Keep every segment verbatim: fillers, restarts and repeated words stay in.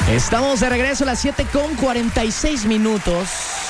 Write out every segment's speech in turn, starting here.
Estamos de regreso a las siete con cuarenta y seis minutos.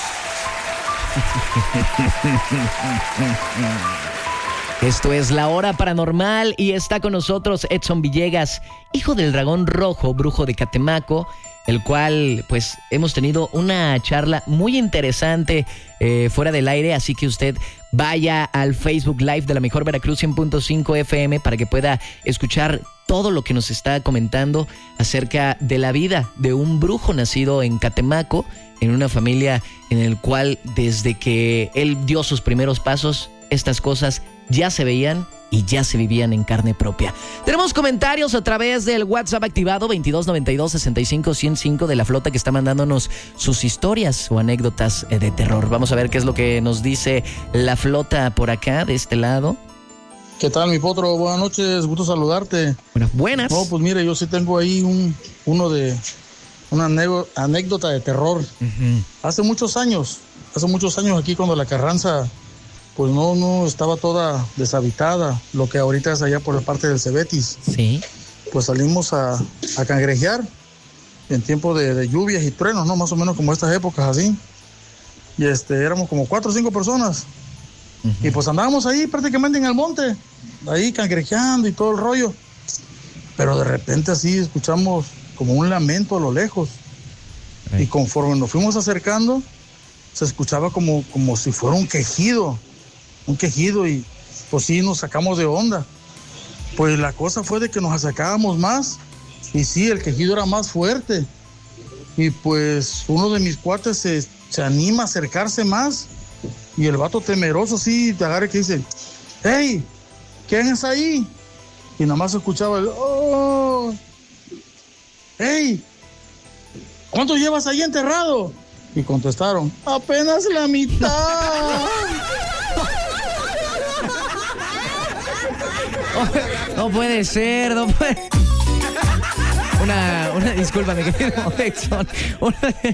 Esto es La Hora Paranormal y está con nosotros Edson Villegas, hijo del dragón rojo, brujo de Catemaco, el cual pues hemos tenido una charla muy interesante eh, fuera del aire, así que usted vaya al Facebook Live de la Mejor Veracruz cien punto cinco F M para que pueda escuchar todo lo que nos está comentando acerca de la vida de un brujo nacido en Catemaco, en una familia en el cual desde que él dio sus primeros pasos, estas cosas ya se veían y ya se vivían en carne propia. Tenemos comentarios a través del WhatsApp activado veintidós noventa y dos sesenta y cinco ciento cinco de la flota que está mandándonos sus historias o anécdotas de terror. Vamos a ver qué es lo que nos dice la flota por acá, de este lado. ¿Qué tal, mi potro? Buenas noches, gusto saludarte. Buenas, buenas. No, pues mire, yo sí tengo ahí un uno de una anécdota de terror. Uh-huh. Hace muchos años, hace muchos años aquí cuando la Carranza pues no, no estaba toda deshabitada, lo que ahorita es allá por la parte del Cebetis. Sí. Pues salimos a, a cangrejear en tiempo de, de lluvias y truenos, ¿no? Más o menos como estas épocas así. Y este, éramos como cuatro o cinco personas. Uh-huh. Y pues andábamos ahí prácticamente en el monte, ahí cangrejeando y todo el rollo. Pero de repente así escuchamos como un lamento a lo lejos. Hey. Y conforme nos fuimos acercando, se escuchaba como, como si fuera un quejido. un quejido y pues sí nos sacamos de onda. Pues la cosa fue de que nos acercábamos más y sí, el quejido era más fuerte y pues uno de mis cuates se, se anima a acercarse más y el vato temeroso sí te agarra y que dice: ¡Hey! ¿Quién es ahí? Y nada más escuchaba el ¡Oh! ¡Hey! ¿Cuánto llevas ahí enterrado? Y contestaron: apenas la mitad. No puede ser, no puede. Una, una disculpa, mi querido Edson. Una...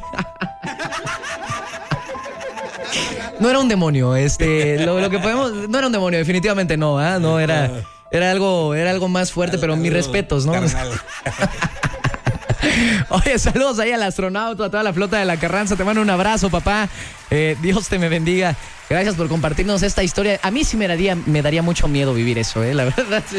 No era un demonio, este, lo, lo que podemos, no era un demonio, definitivamente no, ¿eh? No era, era algo, era algo más fuerte, pero mis respetos, ¿no? Oye, saludos ahí al astronauta, a toda la flota de la Carranza. Te mando un abrazo, papá. Eh, Dios te me bendiga. Gracias por compartirnos esta historia. A mí sí me daría, me daría mucho miedo vivir eso, ¿eh? La verdad, sí.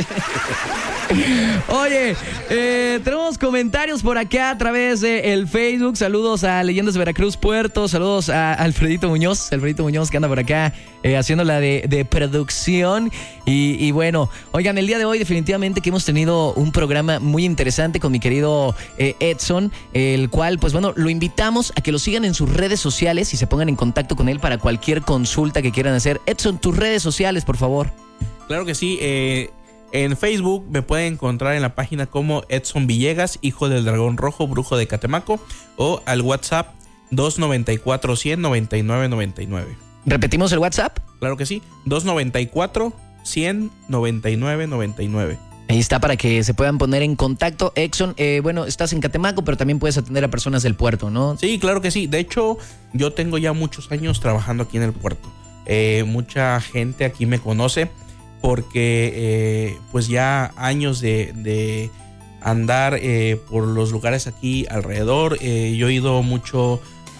Oye, eh, tenemos comentarios por acá a través del Facebook. Saludos a Leyendas de Veracruz Puerto. Saludos a Alfredito Muñoz. Alfredito Muñoz que anda por acá eh, haciendo la de, de producción. Y, y bueno, oigan, el día de hoy definitivamente que hemos tenido un programa muy interesante con mi querido eh, Edson, el cual, pues bueno, lo invitamos a que lo sigan en sus redes sociales y se pongan en contacto con él para cualquier consulta que quieran hacer. Edson, tus redes sociales, por favor. Claro que sí, eh... en Facebook me pueden encontrar en la página como Edson Villegas, hijo del dragón rojo, brujo de Catemaco, o al WhatsApp dos noventa y cuatro, cien, noventa y nueve, noventa y nueve. ¿Repetimos el WhatsApp? Claro que sí, dos noventa y cuatro, cien, noventa y nueve, noventa y nueve. Ahí está para que se puedan poner en contacto. Edson, eh, bueno, estás en Catemaco, pero también puedes atender a personas del puerto, ¿no? Sí, claro que sí. De hecho, yo tengo ya muchos años trabajando aquí en el puerto. Eh, mucha gente aquí me conoce porque eh, pues ya años de, de andar eh, por los lugares aquí alrededor. Eh, yo he ido mucho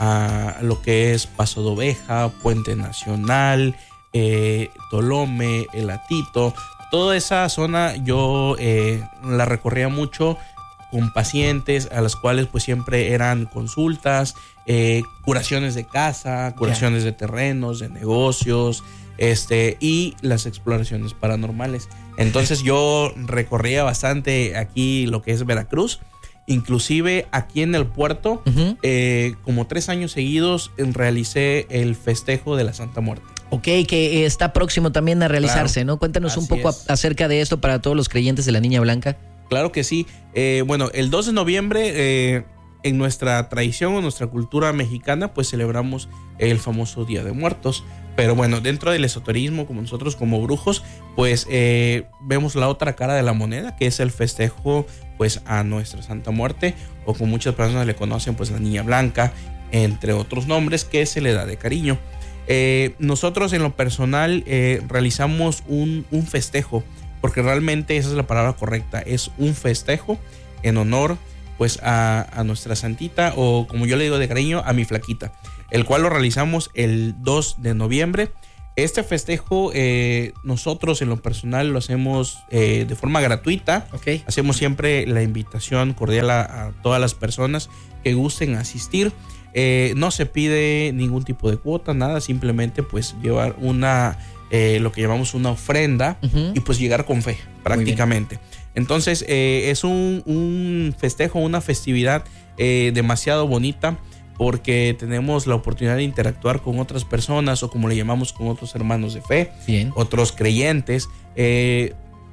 a lo que es Paso de Oveja, Puente Nacional, eh, Tolome, El Atito. Toda esa zona yo eh, la recorría mucho con pacientes a las cuales pues siempre eran consultas, eh, curaciones de casa, curaciones yeah. de terrenos, de negocios, este y las exploraciones paranormales. Entonces yo recorría bastante aquí lo que es Veracruz, inclusive aquí en el puerto, uh-huh. eh, como tres años seguidos realicé el festejo de la Santa Muerte. Ok, que está próximo también a realizarse, claro. ¿no? Cuéntanos Así un poco a, acerca de esto para todos los creyentes de la Niña Blanca. Claro que sí. Eh, bueno, el dos de noviembre, eh, en nuestra tradición o nuestra cultura mexicana, pues celebramos el famoso Día de Muertos. Pero bueno, dentro del esoterismo, como nosotros como brujos, pues eh, vemos la otra cara de la moneda, que es el festejo pues a nuestra Santa Muerte, o como muchas personas le conocen, pues la Niña Blanca, entre otros nombres que se le da de cariño. Eh, nosotros en lo personal eh, realizamos un, un festejo, porque realmente esa es la palabra correcta, es un festejo en honor pues a, a nuestra santita, o como yo le digo de cariño, a mi flaquita, el cual lo realizamos el dos de noviembre. Este festejo eh, nosotros en lo personal lo hacemos eh, de forma gratuita. Okay. Hacemos siempre la invitación cordial a, a todas las personas que gusten asistir. Eh, no se pide ningún tipo de cuota, nada, simplemente pues llevar una, eh, lo que llamamos una ofrenda, uh-huh. y pues llegar con fe prácticamente. Entonces eh, es un, un festejo, una festividad eh, demasiado bonita, porque tenemos la oportunidad de interactuar con otras personas, o como le llamamos, con otros hermanos de fe, Bien. otros creyentes. Eh,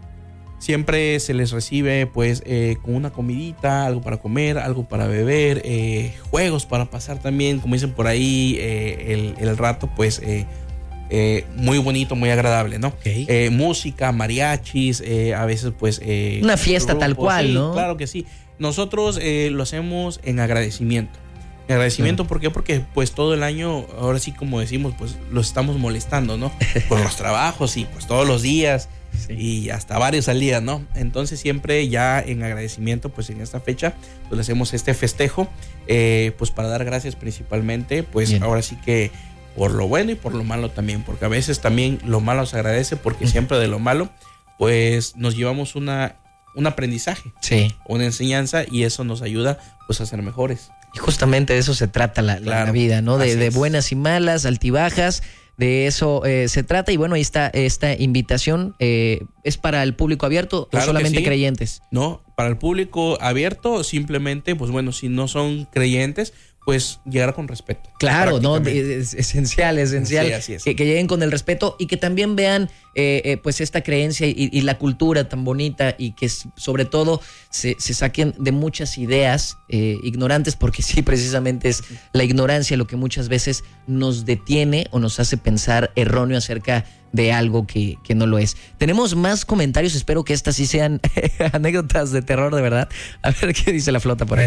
siempre se les recibe pues eh, con una comidita, algo para comer, algo para beber, eh, juegos para pasar también, como dicen por ahí, eh, el, el rato pues eh, eh, muy bonito, muy agradable, ¿no? Okay. Eh, música, mariachis, eh, a veces pues... Eh, una fiesta grupos, tal cual, sí, ¿no? Claro que sí. Nosotros eh, lo hacemos en agradecimiento. Agradecimiento, sí. ¿Por qué? Porque pues todo el año, ahora sí como decimos, pues los estamos molestando, ¿no? Con los trabajos y pues todos los días, sí. y hasta varios al día, ¿no? Entonces siempre ya en agradecimiento, pues en esta fecha, pues le hacemos este festejo, eh, pues para dar gracias principalmente, pues Bien. Ahora sí que por lo bueno y por lo malo también, porque a veces también lo malo se agradece, porque uh-huh. siempre de lo malo, pues nos llevamos una, un aprendizaje, sí. una enseñanza, y eso nos ayuda pues a ser mejores. Y justamente de eso se trata la, claro, la vida, ¿no? De, de buenas y malas, altibajas, de eso eh, se trata. Y bueno, ahí está esta invitación. Eh, ¿Es para el público abierto claro o solamente sí. creyentes? No, para el público abierto, simplemente, pues bueno, si no son creyentes, pues llegar con respeto. Claro, no, es esencial, esencial. Sí, así es. Que, que lleguen con el respeto y que también vean eh, eh, pues esta creencia y, y la cultura tan bonita, y que sobre todo se, se saquen de muchas ideas eh, ignorantes, porque sí, precisamente es la ignorancia lo que muchas veces nos detiene o nos hace pensar erróneo acerca de algo que, que no lo es. Tenemos más comentarios, espero que estas sí sean anécdotas de terror de verdad. A ver qué dice la flota por ahí.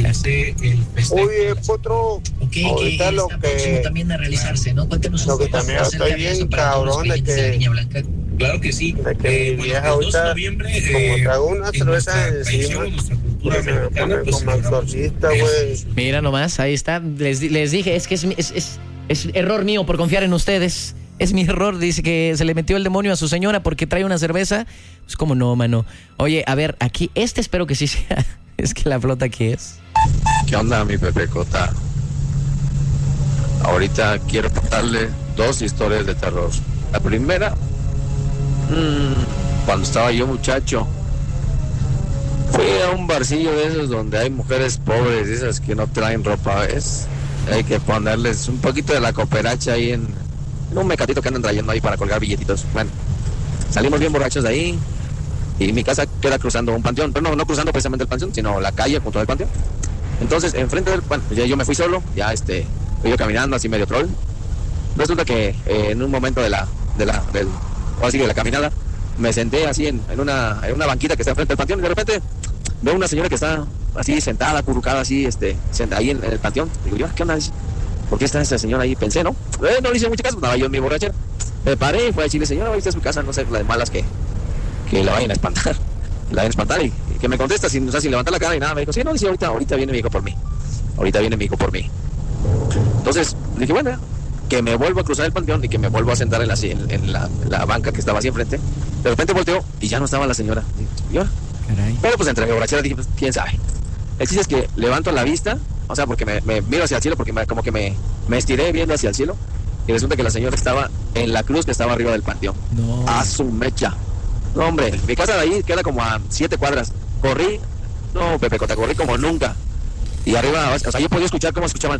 Oye, Potro, okay, ahorita que lo que... también a realizarse, ¿no? Cuéntanos lo que también estoy bien cabrón de que... Claro que sí. De que eh, mi vieja ahorita, como trago una cerveza encima, me pone como exorcista, güey. Mira nomás, ahí está. Les, les dije, es que es, es, es, es error mío por confiar en ustedes. Es mi error, dice que se le metió el demonio a su señora porque trae una cerveza. Pues como no, mano. Oye, a ver, aquí, este espero que sí sea. Es que la flota aquí es. ¿Qué onda, mi Pepecota? Ahorita quiero contarle dos historias de terror. La primera, mmm, cuando estaba yo muchacho, fui a un barcillo de esos donde hay mujeres pobres, esas que no traen ropa, ¿ves? Hay que ponerles un poquito de la cooperacha ahí en, en un mecatito que andan trayendo ahí para colgar billetitos. Bueno, salimos bien borrachos de ahí y mi casa queda cruzando un panteón, pero no, no cruzando precisamente el panteón, sino la calle junto al panteón. Entonces, enfrente del, bueno, ya yo me fui solo, ya este, fui yo caminando así medio troll. Resulta que eh, en un momento de la, de la, del, o así de la caminada, me senté así en, en una, en una banquita que está enfrente del panteón, y de repente veo una señora que está así sentada, acurrucada así, este, sentada ahí en, en el panteón. Digo yo, ¿qué onda? ¿Por qué está esa señora ahí? Pensé, ¿no? Eh, no le hice mucho caso, estaba yo en mi borrachera. Me paré y fui a decirle, señora, ¿viste su casa? No sé, la de malas que, que la vayan a espantar. La vayan a espantar y, y que me contesta sin, o sea, sin levantar la cara y nada. Me dijo, sí, no, dice, ahorita, ahorita viene mi hijo por mí. Ahorita viene mi hijo por mí. Entonces, dije, bueno, que me vuelvo a cruzar el panteón y que me vuelvo a sentar en la, en, en la, la banca que estaba así enfrente. De repente volteo y ya no estaba la señora. ¿Y ahora? Caray. Pero pues entre mi borrachera dije, pues, quién sabe. El chiste es que levanto la vista, o sea, porque me, me miro hacia el cielo, porque me, como que me, me estiré viendo hacia el cielo, y resulta que la señora estaba en la cruz que estaba arriba del panteón. No. A su mecha. No, hombre, mi casa de ahí queda como a siete cuadras. Corrí, no, Pepe Cota, corrí como nunca. Y arriba, o sea, yo podía escuchar cómo escuchaban,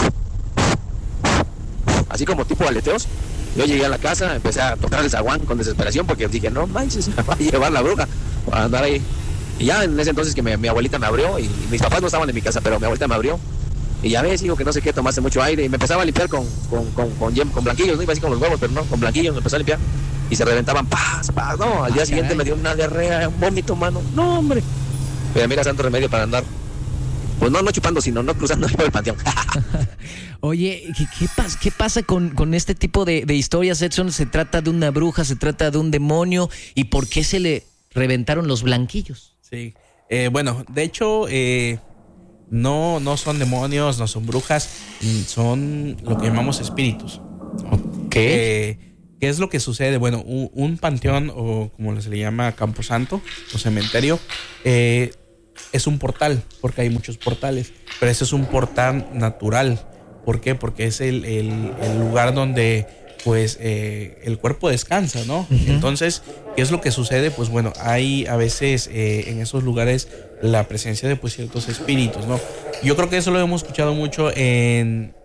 así como tipo aleteos. Yo llegué a la casa, empecé a tocar el zaguán con desesperación, porque dije, no manches, me va a llevar la bruja para andar ahí. Y ya en ese entonces que me, mi abuelita me abrió, y, y mis papás no estaban en mi casa, pero mi abuelita me abrió. Y ya ves, hijo, que no sé qué, tomaste mucho aire. Y me empezaba a limpiar con, con, con, con, con, con blanquillos, no iba así con los huevos, pero no, con blanquillos me empezó a limpiar. Y se reventaban, paz, paz, no. Al día ah, siguiente caray. Me dio una diarrea, un vómito, mano. No, hombre. Pero mira, santo remedio para andar, pues no, no chupando, sino no cruzando por el panteón. Oye, ¿qué, qué, pas, qué pasa con, con este tipo de, de historias, Edson? ¿Se trata de una bruja, se trata de un demonio? ¿Y por qué se le reventaron los blanquillos? Sí, eh, bueno, de hecho, eh, no, no son demonios, no son brujas, son lo que llamamos espíritus. ¿Qué? Eh, ¿Qué es lo que sucede? Bueno, un, un panteón, o como se le llama, camposanto o cementerio, eh, es un portal, porque hay muchos portales, pero ese es un portal natural. ¿Por qué? Porque es el, el, el lugar donde pues eh, el cuerpo descansa, ¿no? Uh-huh. Entonces, ¿qué es lo que sucede? Pues bueno, hay a veces eh, en esos lugares la presencia de pues ciertos espíritus, ¿no? Yo creo que eso lo hemos escuchado mucho en,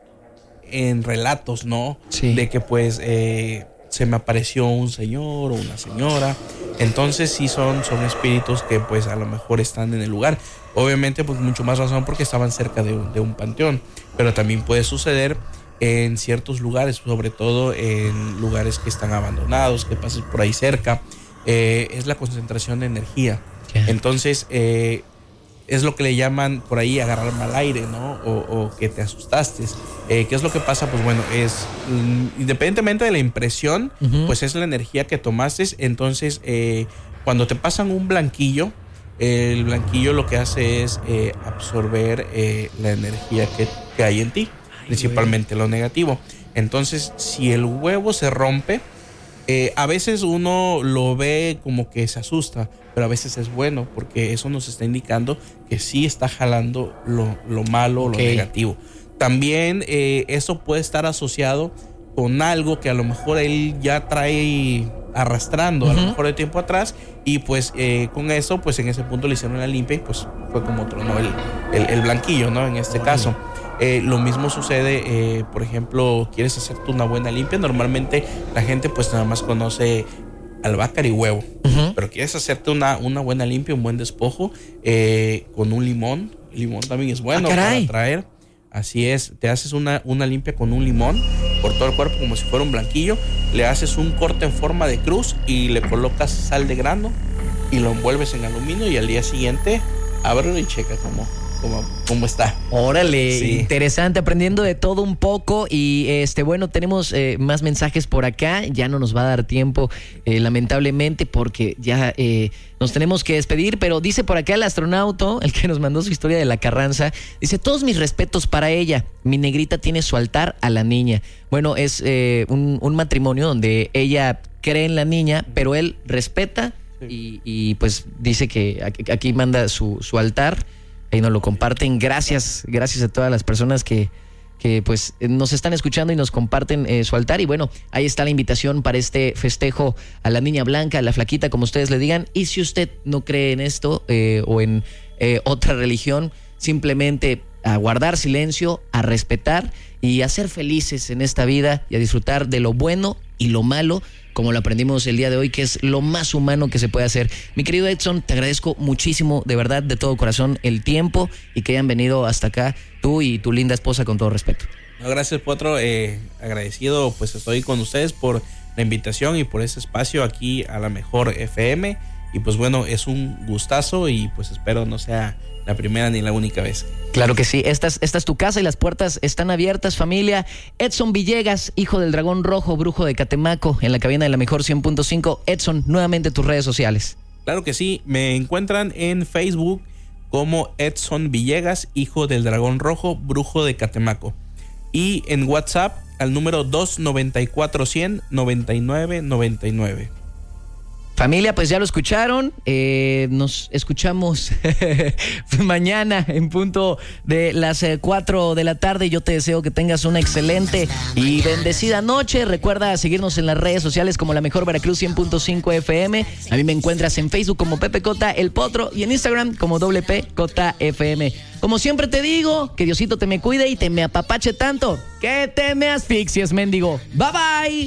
en relatos, ¿no? Sí. De que pues eh, se me apareció un señor o una señora. Entonces sí son, son espíritus que pues a lo mejor están en el lugar. Obviamente pues mucho más razón porque estaban cerca de un, de un panteón. Pero también puede suceder en ciertos lugares, sobre todo en lugares que están abandonados, que pases por ahí cerca. Eh, es la concentración de energía. Yeah. Entonces eh, es lo que le llaman por ahí agarrar mal aire, ¿no? O, o que te asustaste. Eh, ¿Qué es lo que pasa? Pues bueno, es mm, independientemente de la impresión, uh-huh. pues es la energía que tomaste. Entonces eh, cuando te pasan un blanquillo, el blanquillo lo que hace es eh, absorber eh, la energía que, que hay en ti, Ay, principalmente güey. Lo negativo. Entonces, si el huevo se rompe, eh, a veces uno lo ve como que se asusta, pero a veces es bueno, porque eso nos está indicando que sí está jalando lo, lo malo, okay. lo negativo. También eh, eso puede estar asociado con algo que a lo mejor él ya trae arrastrando, uh-huh. a lo mejor de tiempo atrás, y pues eh, con eso, pues en ese punto le hicieron la limpia y pues fue como otro, ¿no? El, el, el blanquillo, ¿no? En este uh-huh. caso. Eh, lo mismo sucede, eh, por ejemplo, quieres hacerte una buena limpia, normalmente la gente pues nada más conoce albahaca y huevo, uh-huh. pero quieres hacerte una, una buena limpia, un buen despojo, eh, con un limón. El limón también es bueno ah, para traer. Así es, te haces una, una limpia con un limón por todo el cuerpo como si fuera un blanquillo, le haces un corte en forma de cruz y le colocas sal de grano y lo envuelves en aluminio y al día siguiente ábrelo y checa cómo, cómo, cómo está. Órale, sí. Interesante, aprendiendo de todo un poco. Y este bueno, tenemos eh, más mensajes por acá. Ya no nos va a dar tiempo, eh, lamentablemente, porque ya eh, nos tenemos que despedir. Pero dice por acá el astronauta, el que nos mandó su historia de la Carranza, dice: todos mis respetos para ella. Mi negrita tiene su altar a la niña. Bueno, es eh, un, un matrimonio donde ella cree en la niña, pero él respeta y, y pues dice que aquí, aquí manda su, su altar. Ahí nos lo comparten. Gracias, gracias a todas las personas que, que pues nos están escuchando y nos comparten eh, su altar. Y bueno, ahí está la invitación para este festejo a la niña blanca, a la flaquita, como ustedes le digan. Y si usted no cree en esto eh, o en eh, otra religión, simplemente a guardar silencio, a respetar y a ser felices en esta vida y a disfrutar de lo bueno y lo malo, como lo aprendimos el día de hoy, que es lo más humano que se puede hacer. Mi querido Edson, te agradezco muchísimo, de verdad, de todo corazón, el tiempo y que hayan venido hasta acá, tú y tu linda esposa, con todo respeto. No, gracias, Potro. Eh, agradecido, pues estoy con ustedes por la invitación y por ese espacio aquí a La Mejor F M. Y pues bueno, es un gustazo y pues espero no sea la primera ni la única vez. Claro que sí, esta es, esta es tu casa y las puertas están abiertas, familia. Edson Villegas, hijo del dragón rojo, brujo de Catemaco, en la cabina de La Mejor cien punto cinco. Edson, nuevamente tus redes sociales. Claro que sí, me encuentran en Facebook como Edson Villegas, hijo del dragón rojo, brujo de Catemaco. Y en WhatsApp al número dos noventa y cuatro cien noventa y nueve noventa y nueve. Familia, pues ya lo escucharon, eh, nos escuchamos mañana en punto de las cuatro de la tarde. Yo te deseo que tengas una excelente y bendecida noche. Recuerda seguirnos en las redes sociales como La Mejor Veracruz cien punto cinco F M. A mí me encuentras en Facebook como Pepe Cota El Potro y en Instagram como doble P Cota F M. Como siempre te digo, que Diosito te me cuide y te me apapache tanto que te me asfixies, mendigo. Bye bye.